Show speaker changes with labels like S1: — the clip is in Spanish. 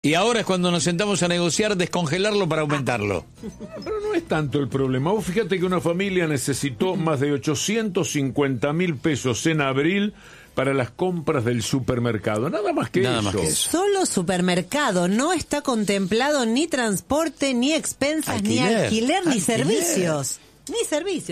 S1: Y ahora es cuando nos sentamos a negociar descongelarlo para aumentarlo.
S2: Pero no es tanto el problema. Vos fíjate que una familia necesitó más de 850.000 pesos en abril para las compras del supermercado. Nada más que eso.
S3: Solo supermercado. No está contemplado ni transporte, ni expensas, ni alquiler, ni servicios. Ni servicios.